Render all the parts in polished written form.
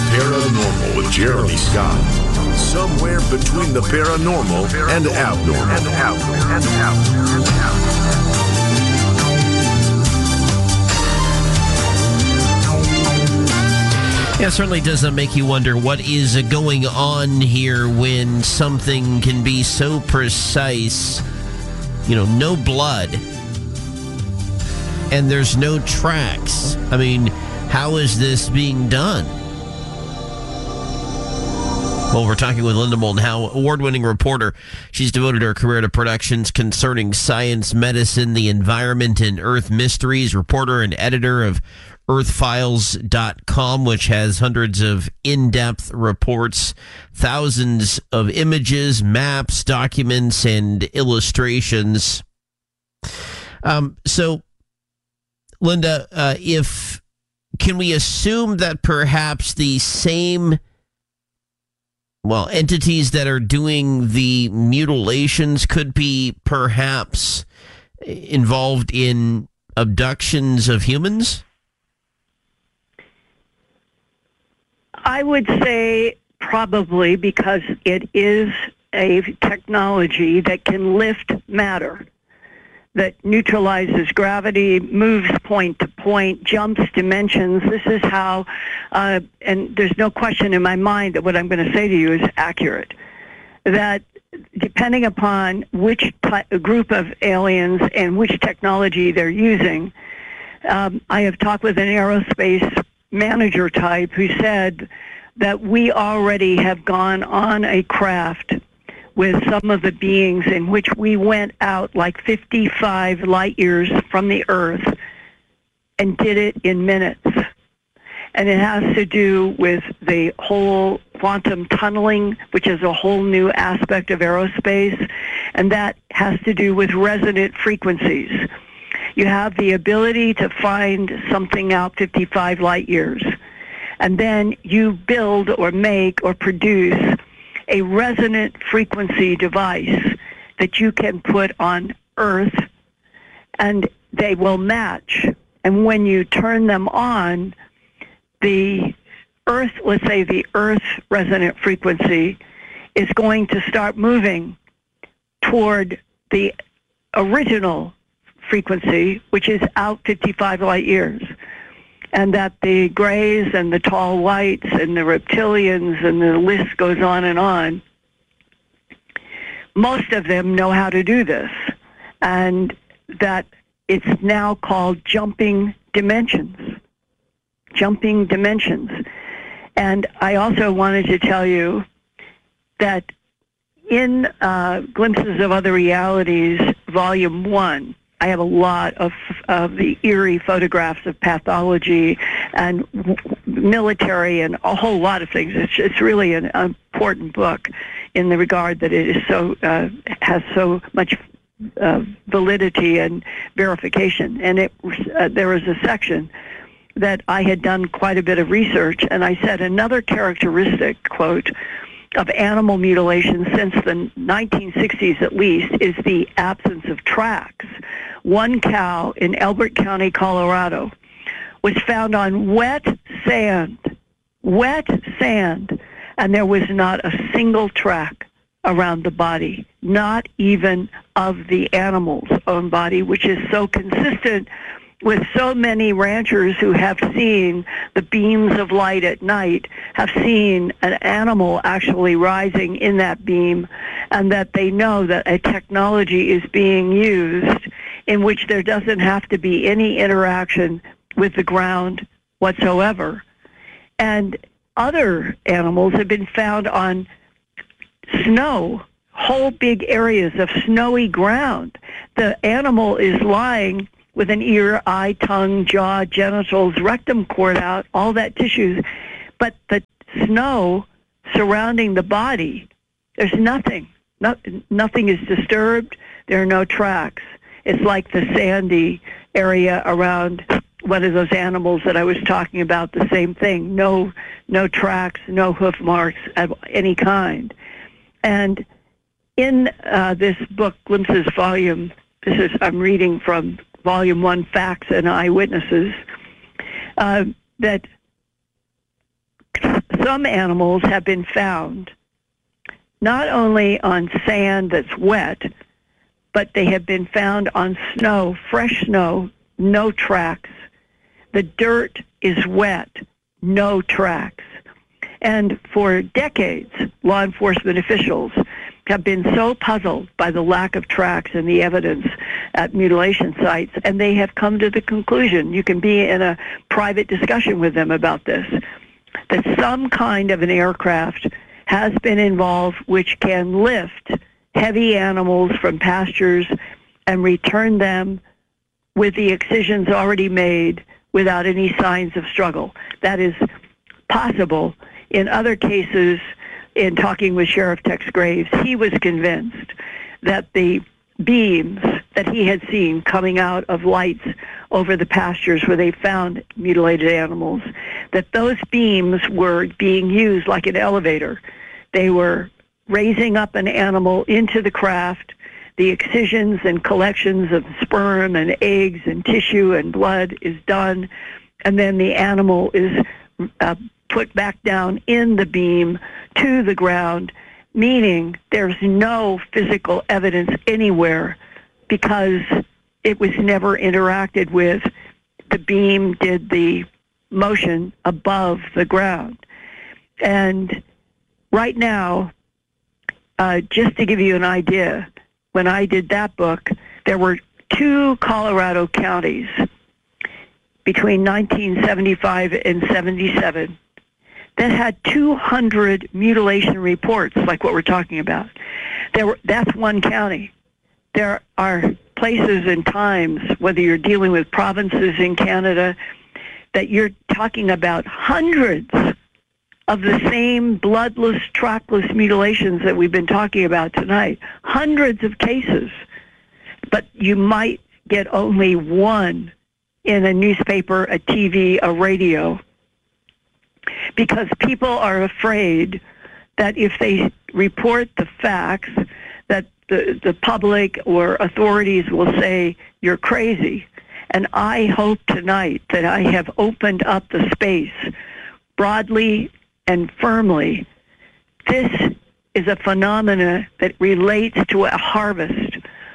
Paranormal with Jeremy Scott. Somewhere between the paranormal and abnormal. Yeah, it certainly does make you wonder what is going on here when something can be so precise. You know, no blood. And there's no tracks. I mean, how is this being done? Well, we're talking with Linda Moulton Howe, award-winning reporter. She's devoted her career to productions concerning science, medicine, the environment, and Earth mysteries. Reporter and editor of EarthFiles.com, which has hundreds of in-depth reports, thousands of images, maps, documents, and illustrations. So, Linda, can we assume that perhaps the same entities that are doing the mutilations could be perhaps involved in abductions of humans? I would say probably, because it is a technology that can lift matter, that neutralizes gravity, moves point to point, jumps dimensions. This is how, and there's no question in my mind that what I'm going to say to you is accurate, that depending upon which group of aliens and which technology they're using, I have talked with an aerospace manager type who said that we already have gone on a craft with some of the beings in which we went out like 55 light years from the Earth and did it in minutes. And it has to do with the whole quantum tunneling, which is a whole new aspect of aerospace, and that has to do with resonant frequencies. You have the ability to find something out 55 light years, and then you build or make or produce a resonant frequency device that you can put on Earth, and they will match. And when you turn them on, the Earth, let's say the Earth resonant frequency, is going to start moving toward the original frequency, which is out 55 light years. And that the grays and the tall whites and the reptilians and the list goes on, most of them know how to do this. And that it's now called jumping dimensions. Jumping dimensions. And I also wanted to tell you that in Glimpses of Other Realities, Volume 1, I have a lot of the eerie photographs of pathology and military and a whole lot of things. It's really an important book in the regard that it is so has so much validity and verification. And there was a section that I had done quite a bit of research, and I said another characteristic, quote, of animal mutilation since the 1960s at least is the absence of tracks. One cow in Elbert County, Colorado, was found on wet sand, and there was not a single track around the body, not even of the animal's own body, which is so consistent with so many ranchers who have seen the beams of light at night, have seen an animal actually rising in that beam, and that they know that a technology is being used in which there doesn't have to be any interaction with the ground whatsoever. And other animals have been found on snow, whole big areas of snowy ground. The animal is lying with an ear, eye, tongue, jaw, genitals, rectum cord out, all that tissues. But the snow surrounding the body, there's nothing. Nothing is disturbed. There are no tracks. It's like the sandy area around one of those animals that I was talking about, the same thing. No tracks, no hoof marks of any kind. And in this book, Glimpses Volume, I'm reading from Volume 1, Facts and Eyewitnesses, that some animals have been found not only on sand that's wet, but they have been found on snow, fresh snow, no tracks. The dirt is wet, no tracks. And for decades, law enforcement officials have been so puzzled by the lack of tracks and the evidence at mutilation sites, and they have come to the conclusion, you can be in a private discussion with them about this, that some kind of an aircraft has been involved which can lift heavy animals from pastures and return them with the excisions already made without any signs of struggle. That is possible. In other cases, in talking with Sheriff Tex Graves, he was convinced that the beams that he had seen coming out of lights over the pastures where they found mutilated animals, that those beams were being used like an elevator. They were raising up an animal into the craft. The excisions and collections of sperm and eggs and tissue and blood is done, and then the animal is put back down in the beam to the ground, meaning there's no physical evidence anywhere because it was never interacted with. The beam did the motion above the ground. And right now, just to give you an idea, when I did that book, there were 2 Colorado counties between 1975 and 77 that had 200 mutilation reports, like what we're talking about. That's one county. There are places and times, whether you're dealing with provinces in Canada, that you're talking about hundreds of the same bloodless, trackless mutilations that we've been talking about tonight. Hundreds of cases. But you might get only one in a newspaper, a TV, a radio, because people are afraid that if they report the facts, that the public or authorities will say, you're crazy. And I hope tonight that I have opened up the space broadly and firmly. This is a phenomena that relates to a harvest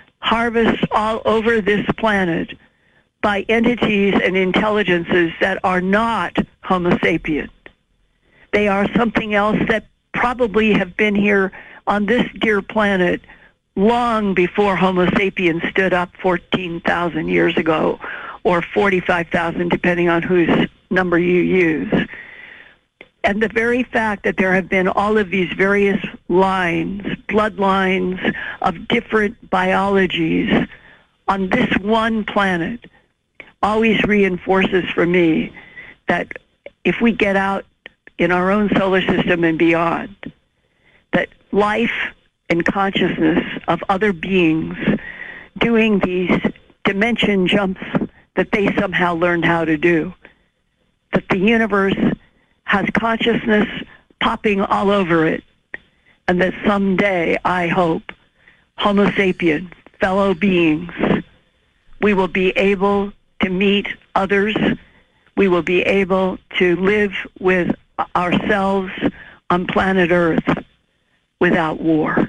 all over this planet by entities and intelligences that are not Homo sapien. They are something else that probably have been here on this dear planet long before Homo sapiens stood up 14,000 years ago, or 45,000, depending on whose number you use. And the very fact that there have been all of these various lines, bloodlines of different biologies on this one planet always reinforces for me that if we get out in our own solar system and beyond, that life and consciousness of other beings doing these dimension jumps that they somehow learned how to do, that the universe has consciousness popping all over it, and that someday, I hope, Homo sapien, fellow beings, we will be able to meet others, we will be able to live with ourselves on planet Earth without war.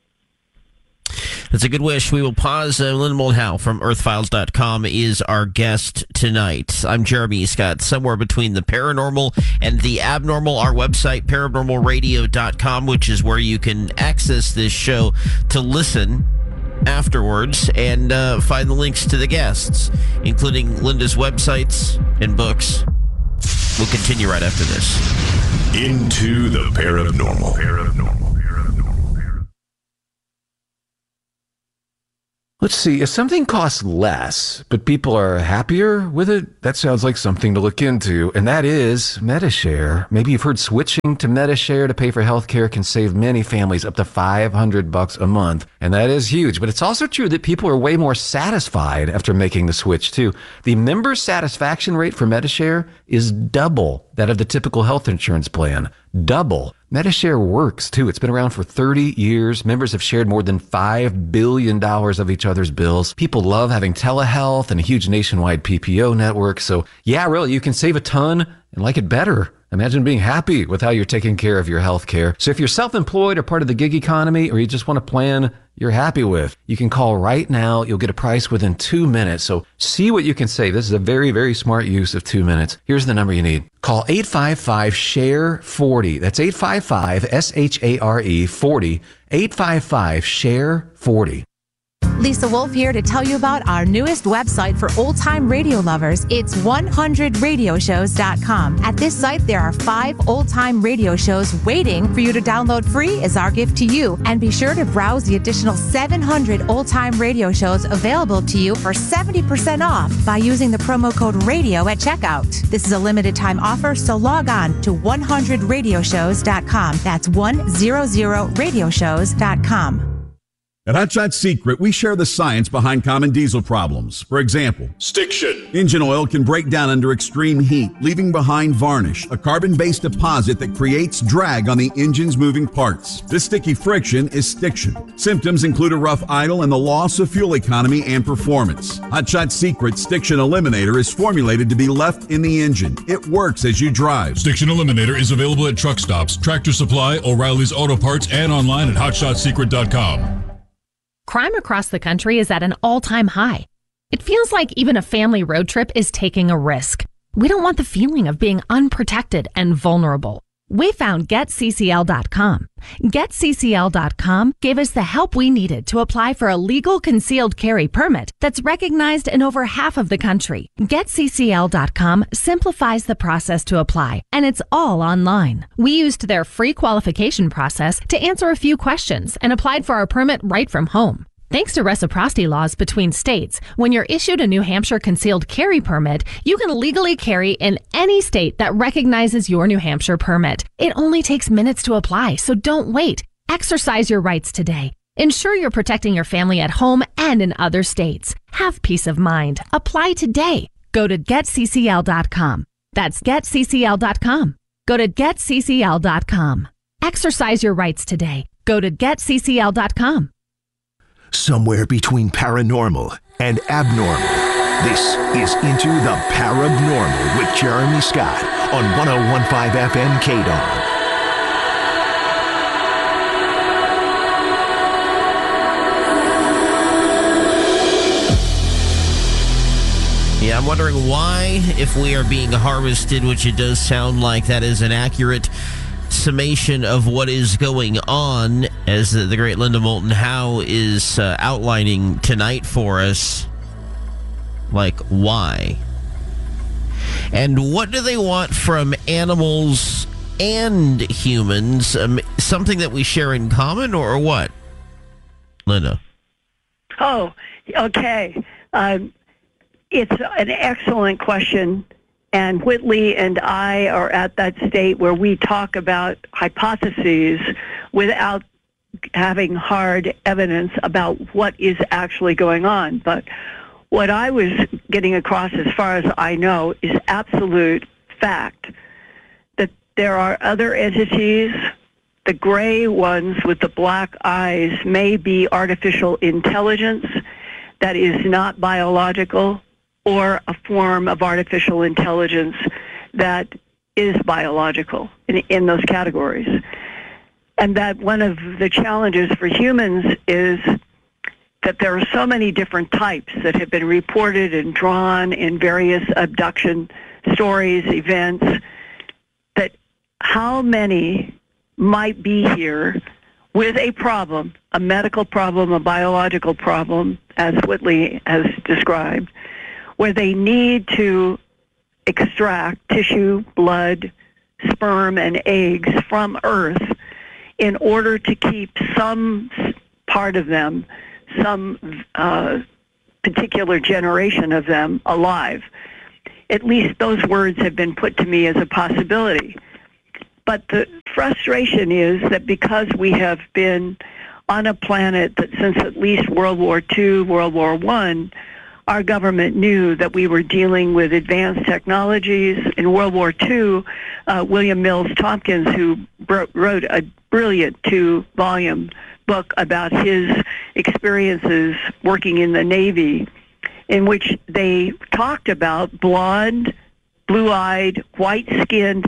That's a good wish. We will pause. Linda Moulton from earthfiles.com is our guest tonight. I'm Jeremy Scott. Somewhere between the paranormal and the abnormal, our website, paranormalradio.com, which is where you can access this show to listen afterwards and find the links to the guests, including Linda's websites and books. We'll continue right after this. Into the paranormal. Let's see, if something costs less, but people are happier with it, that sounds like something to look into, and that is Medi-Share. Maybe you've heard switching to Medi-Share to pay for healthcare can save many families up to $500 a month, and that is huge. But it's also true that people are way more satisfied after making the switch, too. The member satisfaction rate for Medi-Share is double that of the typical health insurance plan. Double. Medi-Share works, too. It's been around for 30 years. Members have shared more than $5 billion of each other's bills. People love having telehealth and a huge nationwide PPO network. So, yeah, really, you can save a ton and like it better Imagine being happy with how you're taking care of your health care. So if you're self-employed or part of the gig economy, or you just want a plan you're happy with, you can call right now. You'll get a price within 2 minutes. So see what you can save. This is a very, very smart use of 2 minutes. Here's the number you need. Call 855-SHARE-40. That's 855-SHARE-40. 855-SHARE-40. Lisa Wolf here to tell you about our newest website for old-time radio lovers. It's 100radioshows.com. At this site, there are 5 old-time radio shows waiting for you to download free as our gift to you. And be sure to browse the additional 700 old-time radio shows available to you for 70% off by using the promo code RADIO at checkout. This is a limited-time offer, so log on to 100radioshows.com. That's 100radioshows.com. At Hot Shot Secret, we share the science behind common diesel problems. For example, stiction. Engine oil can break down under extreme heat, leaving behind varnish, a carbon-based deposit that creates drag on the engine's moving parts. This sticky friction is stiction. Symptoms include a rough idle and the loss of fuel economy and performance. Hot Shot Secret Stiction Eliminator is formulated to be left in the engine. It works as you drive. Stiction Eliminator is available at truck stops, Tractor Supply, O'Reilly's Auto Parts, and online at hotshotsecret.com. Crime across the country is at an all-time high. It feels like even a family road trip is taking a risk. We don't want the feeling of being unprotected and vulnerable. We found GetCCL.com. GetCCL.com gave us the help we needed to apply for a legal concealed carry permit that's recognized in over half of the country. GetCCL.com simplifies the process to apply, and it's all online. We used their free qualification process to answer a few questions and applied for our permit right from home. Thanks to reciprocity laws between states, when you're issued a New Hampshire concealed carry permit, you can legally carry in any state that recognizes your New Hampshire permit. It only takes minutes to apply, so don't wait. Exercise your rights today. Ensure you're protecting your family at home and in other states. Have peace of mind. Apply today. Go to GetCCL.com. That's GetCCL.com. Go to GetCCL.com. Exercise your rights today. Go to GetCCL.com. Somewhere between paranormal and abnormal, this is Into the Parabnormal with Jeremy Scott on 101.5 FM KDON. Yeah, I'm wondering why, if we are being harvested, which it does sound like that is an accurate summation of what is going on, as the great Linda Moulton Howe is outlining tonight for us. Like, why? And what do they want from animals and humans? Something that we share in common, or what? Linda? Oh, okay. It's an excellent question. And Whitley and I are at that state where we talk about hypotheses without having hard evidence about what is actually going on. But what I was getting across, as far as I know, is absolute fact that there are other entities. The gray ones with the black eyes may be artificial intelligence that is not biological, or a form of artificial intelligence that is biological in those categories. And that one of the challenges for humans is that there are so many different types that have been reported and drawn in various abduction stories, events, that how many might be here with a problem, a medical problem, a biological problem, as Whitley has described, where they need to extract tissue, blood, sperm, and eggs from Earth in order to keep some part of them, some particular generation of them alive. At least those words have been put to me as a possibility. But the frustration is that because we have been on a planet that since at least World War II, World War I, our government knew that we were dealing with advanced technologies. In World War II, William Mills Tompkins, who wrote a brilliant 2-volume book about his experiences working in the Navy, in which they talked about blonde, blue-eyed, white-skinned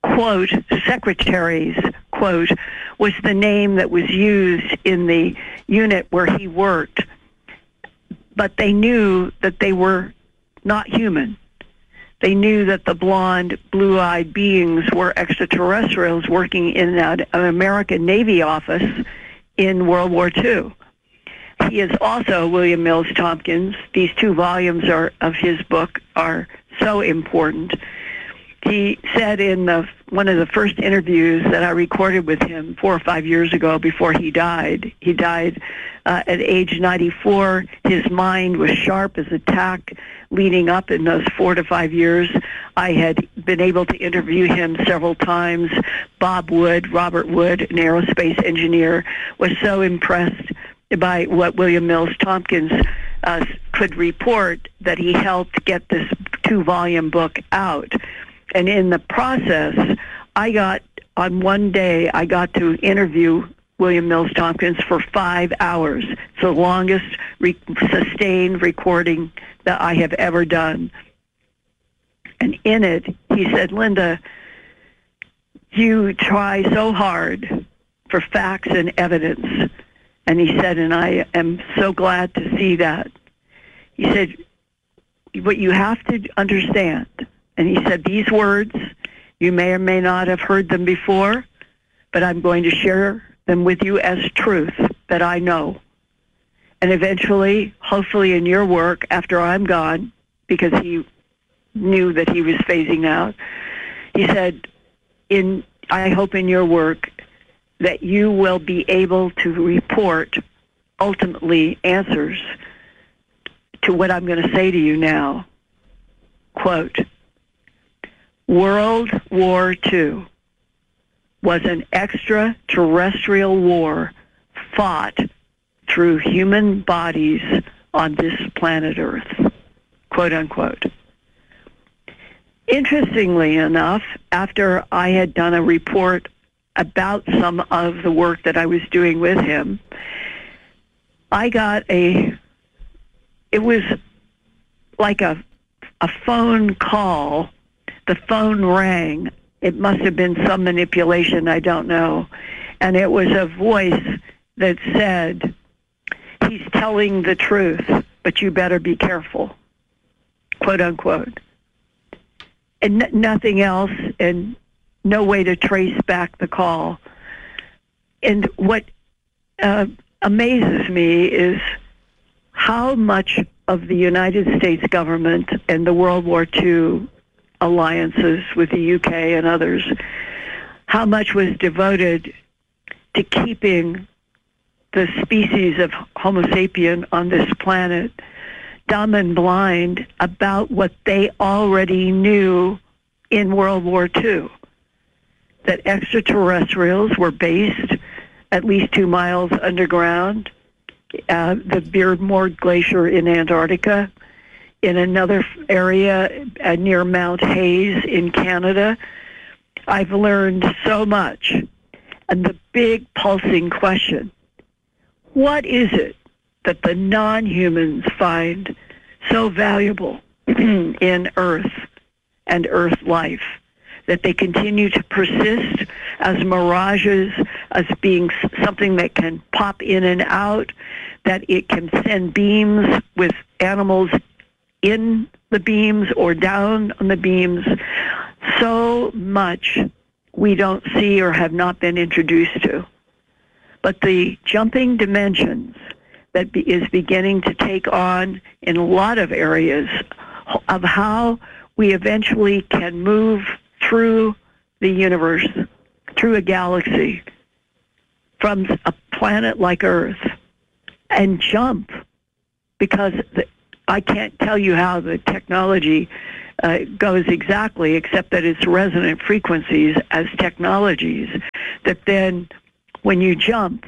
quote, secretaries, quote, was the name that was used in the unit where he worked. But they knew that they were not human. They knew that the blonde, blue-eyed beings were extraterrestrials working in an American Navy office in World War II. He is also William Mills Tompkins. These 2 volumes of his book are so important. He said in one of the first interviews that I recorded with him 4 or 5 years ago before he died at age 94. His mind was sharp as a tack leading up in those 4 to 5 years. I had been able to interview him several times. Bob Wood, Robert Wood, an aerospace engineer, was so impressed by what William Mills Tompkins could report that he helped get this 2-volume book out. And in the process, on one day, I got to interview William Mills Tompkins for 5 hours. It's the longest sustained recording that I have ever done. And in it, he said, Linda, you try so hard for facts and evidence. And he said, and I am so glad to see that. He said, what you have to understand, and he said, these words, you may or may not have heard them before, but I'm going to share them with you as truth that I know. And eventually, hopefully in your work, after I'm gone, because he knew that he was phasing out, he said, I hope in your work that you will be able to report ultimately answers to what I'm going to say to you now. Quote, World War II was an extraterrestrial war fought through human bodies on this planet Earth, quote unquote. Interestingly enough, after I had done a report about some of the work that I was doing with him, I got it was like a phone call. The phone rang. It must have been some manipulation, I don't know. And it was a voice that said, he's telling the truth, but you better be careful, quote unquote. And nothing else, and no way to trace back the call. And what amazes me is how much of the United States government and the World War II alliances with the UK and others, how much was devoted to keeping the species of Homo sapien on this planet dumb and blind about what they already knew in World War II. That extraterrestrials were based at least 2 miles underground, the Beardmore Glacier in Antarctica, in another area near Mount Hayes in Canada. I've learned so much. And the big pulsing question, what is it that the non-humans find so valuable in Earth and Earth life, that they continue to persist as mirages, as being something that can pop in and out, that it can send beams with animals in the beams or down on the beams? So much we don't see or have not been introduced to. But the jumping dimensions that is beginning to take on in a lot of areas of how we eventually can move through the universe, through a galaxy, from a planet like Earth, and jump, because I can't tell you how the technology goes exactly, except that it's resonant frequencies as technologies, that then when you jump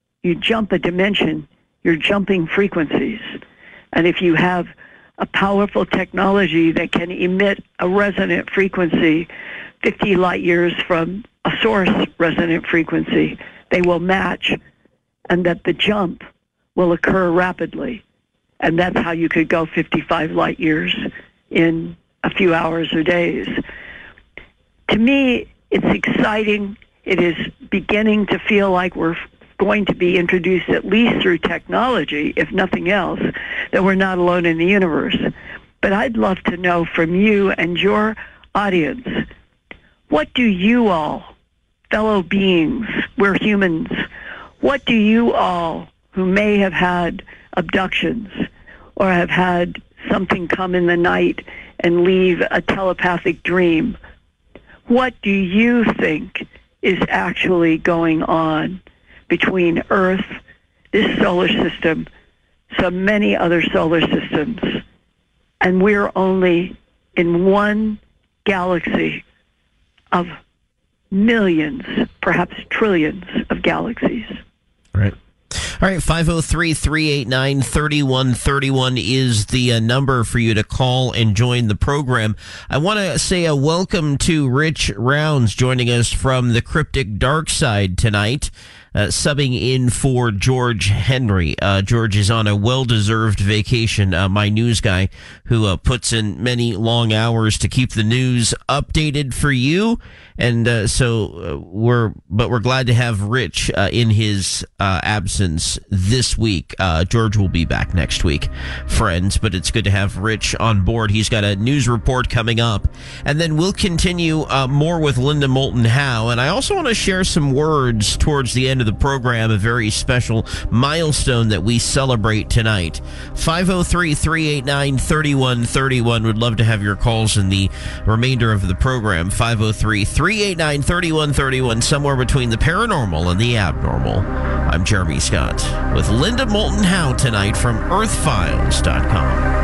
a dimension, you're jumping frequencies. And if you have a powerful technology that can emit a resonant frequency 50 light years from a source resonant frequency, they will match, and that the jump will occur rapidly. And that's how you could go 55 light years in a few hours or days. To me, It's exciting. It is beginning to feel like we're going to be introduced, at least through technology, if nothing else, that we're not alone in the universe. But I'd love to know from you and your audience, what do you all, fellow beings, we're humans, what do you all who may have had abductions or have had something come in the night and leave a telepathic dream, what do you think is actually going on between Earth, this solar system, so many other solar systems, and we're only in one galaxy of millions, perhaps trillions of galaxies? Right. All right, 503-389-3131 is the number for you to call and join the program. I want to say a welcome to Rich Rounds joining us from the Cryptic Dark Side tonight. Subbing in for George Henry. George is on a well-deserved vacation, my news guy, who puts in many long hours to keep the news updated for you. And so we're glad to have Rich in his absence this week. George will be back next week, friends, but it's good to have Rich on board. He's got a news report coming up. And then we'll continue more with Linda Moulton Howe. And I also want to share some words towards the end of the program, a very special milestone that we celebrate tonight. 503-389-3131. Would love to have your calls in the remainder of the program. 503-389-3131, somewhere between the paranormal and the abnormal. I'm Jeremy Scott with Linda Moulton Howe tonight from EarthFiles.com.